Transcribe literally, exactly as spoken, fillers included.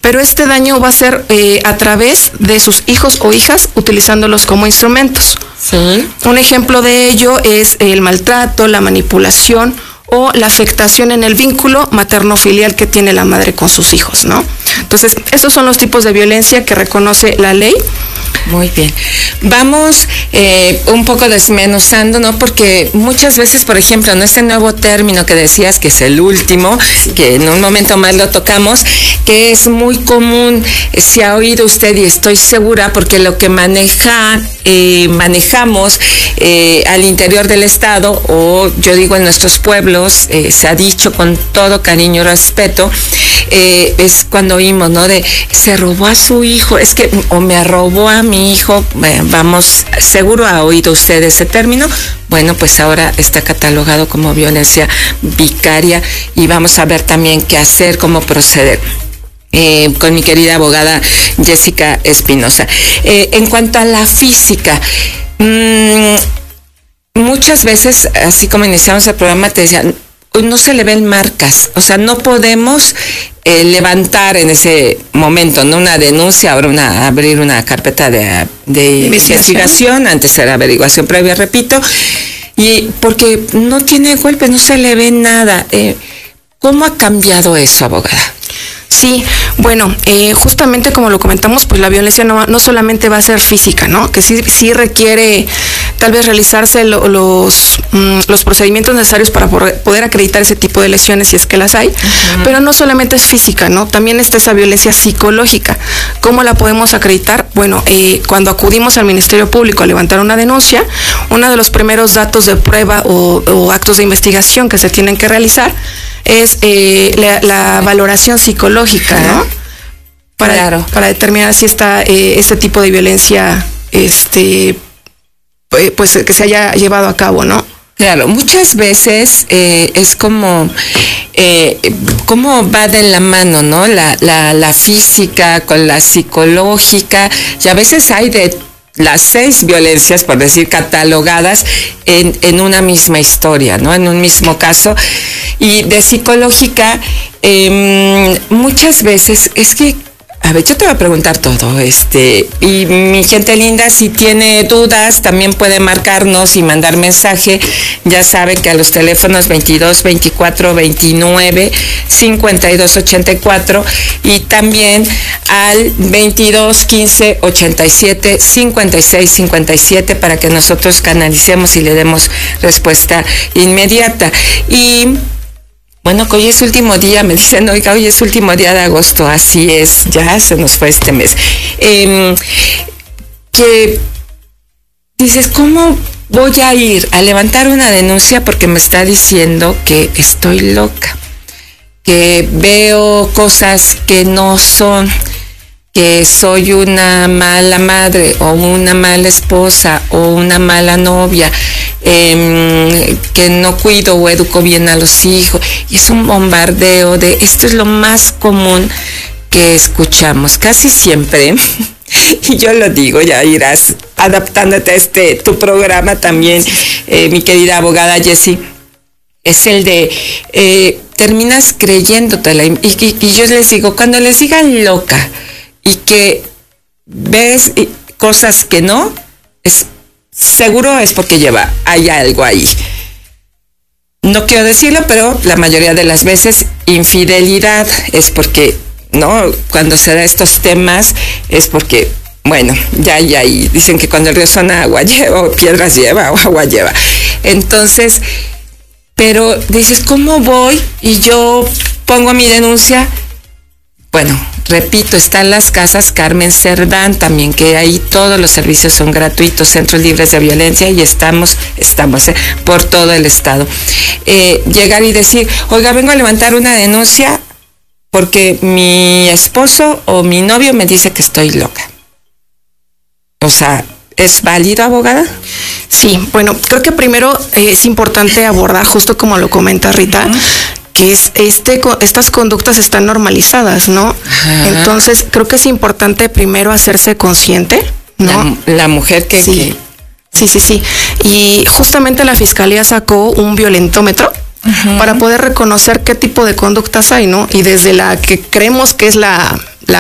pero este daño va a ser eh, a través de sus hijos o hijas utilizándolos como instrumentos. Sí. Un ejemplo de ello es el maltrato, la manipulación o la afectación en el vínculo materno-filial que tiene la madre con sus hijos, ¿no? Entonces, esos son los tipos de violencia que reconoce la ley. Muy bien. Vamos eh, un poco desmenuzando, ¿no? Porque muchas veces, por ejemplo, en este nuevo término que decías, que es el último, que en un momento más lo tocamos, que es muy común, si ha oído usted, y estoy segura, porque lo que maneja, eh, manejamos eh, al interior del Estado, o yo digo en nuestros pueblos, eh, se ha dicho con todo cariño y respeto, eh, es cuando oímos, ¿no? De, se robó a su hijo, es que, o me robó a mi hijo, eh, vamos, seguro ha oído usted ese término. Bueno, pues ahora está catalogado como violencia vicaria y vamos a ver también qué hacer, cómo proceder. Eh, con mi querida abogada Jessica Espinosa. Eh, en cuanto a la física, mmm, muchas veces, así como iniciamos el programa, te decían, no se le ven marcas, o sea, no podemos eh, levantar en ese momento, ¿no? Una denuncia, ahora una, abrir una carpeta de, de investigación. investigación, antes era averiguación previa, repito, y porque no tiene golpes, no se le ve nada. Eh, ¿Cómo ha cambiado eso, abogada? Sí, bueno, eh, justamente como lo comentamos, pues la violencia no, no solamente va a ser física, ¿no? Que sí, sí requiere tal vez realizarse lo, los, mm, los procedimientos necesarios para poder acreditar ese tipo de lesiones si es que las hay, uh-huh. Pero no solamente es física, ¿no? También está esa violencia psicológica. ¿Cómo la podemos acreditar? Bueno, eh, cuando acudimos al Ministerio Público a levantar una denuncia, uno de los primeros datos de prueba o, o actos de investigación que se tienen que realizar es eh, la, la valoración psicológica, ¿no? Para, claro. para determinar si está eh, ese tipo de violencia, este, pues que se haya llevado a cabo, ¿no? Claro, muchas veces eh, es como, eh, cómo va de la mano, ¿no? La, la, la física con la psicológica, y a veces hay de las seis violencias, por decir, catalogadas en, en una misma historia, ¿no? En un mismo caso. Y de psicológica, eh, muchas veces es que, a ver, yo te voy a preguntar todo, este, y mi gente linda, si tiene dudas, también puede marcarnos y mandar mensaje. Ya saben que a los teléfonos veintidós, veinticuatro, veintinueve, cincuenta y dos, ochenta y cuatro y también al veintidós, quince, ochenta y siete, cincuenta y seis, cincuenta y siete para que nosotros canalicemos y le demos respuesta inmediata. Y bueno, que hoy es último día, me dicen, oiga, hoy es último día de agosto, así es, ya se nos fue este mes. Eh, que dices, ¿cómo voy a ir a levantar una denuncia porque me está diciendo que estoy loca? Que veo cosas que no son, que soy una mala madre o una mala esposa o una mala novia, eh, que no cuido o educo bien a los hijos. Y es un bombardeo de, esto es lo más común que escuchamos casi siempre. Y yo lo digo, ya irás adaptándote a este, tu programa también, eh, mi querida abogada Jessie, es el de, eh, terminas creyéndotela. Y, y, y yo les digo, cuando les digan loca y que ves cosas que no, es seguro es porque lleva, hay algo ahí. No quiero decirlo, pero la mayoría de las veces infidelidad es porque, ¿no? Cuando se da estos temas es porque, bueno, ya hay ahí. Dicen que cuando el río suena, agua lleva, o piedras lleva, o agua lleva. Entonces, pero dices, ¿cómo voy? Y yo pongo mi denuncia. Bueno, repito, están las casas Carmen Cerdán también, que ahí todos los servicios son gratuitos, centros libres de violencia, y estamos, estamos eh, por todo el estado. Eh, llegar y decir, oiga, vengo a levantar una denuncia porque mi esposo o mi novio me dice que estoy loca. O sea, ¿es válido, abogada? Sí, bueno, creo que primero eh, es importante abordar, justo como lo comenta Rita, uh-huh. que es este estas conductas están normalizadas, ¿no? Ajá. Entonces, creo que es importante primero hacerse consciente, ¿no? La, la mujer que... Sí. que... sí, sí, sí. Y justamente la Fiscalía sacó un violentómetro uh-huh. para poder reconocer qué tipo de conductas hay, ¿no? Y desde la que creemos que es la